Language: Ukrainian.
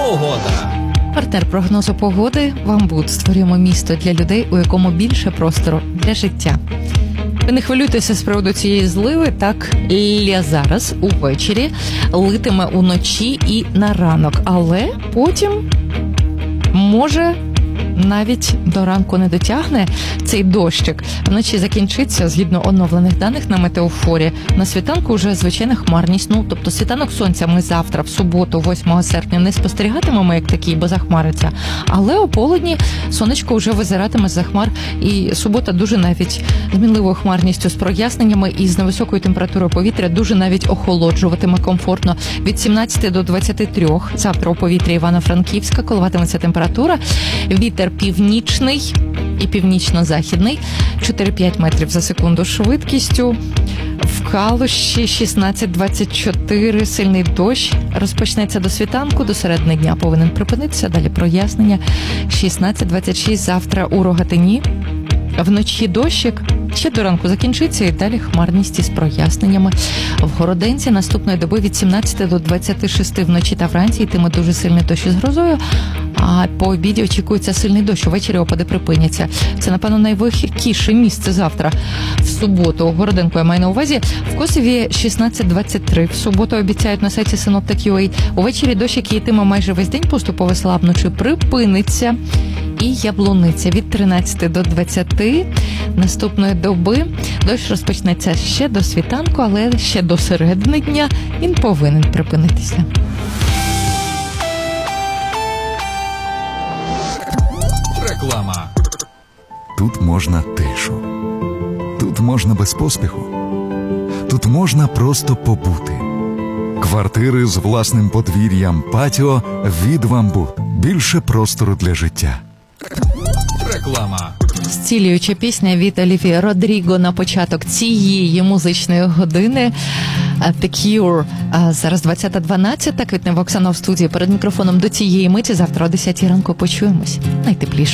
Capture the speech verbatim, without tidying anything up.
Погода. Партнер прогнозу погоди «Вамбут». Створюємо місто для людей, у якому більше простору для життя. Ви не хвилюйтеся з приводу цієї зливи, так ля зараз, увечері, литиме уночі і на ранок, але потім може навіть до ранку не дотягне цей дощик. Вночі закінчиться, згідно оновлених даних на метеофорі. На світанку вже звичайна хмарність. Ну, тобто світанок сонця ми завтра, в суботу, восьмого серпня, не спостерігатимемо як такий, бо захмариться. Але о полудні сонечко вже визиратиме з-за хмар. І субота дуже навіть з мінливою хмарністю, з проясненнями і з невисокою температурою повітря дуже навіть охолоджуватиме комфортно. Від сімнадцяти до двадцяти трьох завтра у повітрі Івано-Франківська коливатиметься температура. Вітер північний і північно-західний, чотири-п'ять метрів за секунду швидкістю. В Калуші шістнадцять двадцять чотири, сильний дощ розпочнеться до світанку, до середини дня повинен припинитися, далі прояснення. шістнадцять двадцять шість завтра у Рогатині. Вночі дощик, ще до ранку закінчиться і далі хмарність із проясненнями. В Городенці наступної доби від сімнадцяти до двадцяти шести вночі та вранці йтиме дуже сильний дощ із грозою, а по обіді очікується сильний дощ, увечері опади припиняться. Це, напевно, найвихідніше місце завтра. В суботу у Городенку я маю на увазі. В Косові шістнадцять двадцять три. В суботу обіцяють на сайті синоптик крапка ю а. Увечері дощ, який йтиме майже весь день, поступово слабнучи, припиниться. І Яблуниця від тринадцяти до двадцяти наступної доби. Дощ розпочнеться ще до світанку, але ще до середини дня він повинен припинитися. Реклама. Тут можна тишу. Тут можна без поспіху. Тут можна просто побути. Квартири з власним подвір'ям, патіо від «Вамбут». Більше простору для життя. Реклама. Зцілююча пісня від Олівії Родріго на початок цієї музичної години. The Cure. Зараз двадцята дванадцять. Квітнева Оксана в студії перед мікрофоном до цієї миті. Завтра о десятій ранку почуємось. Найтепліше.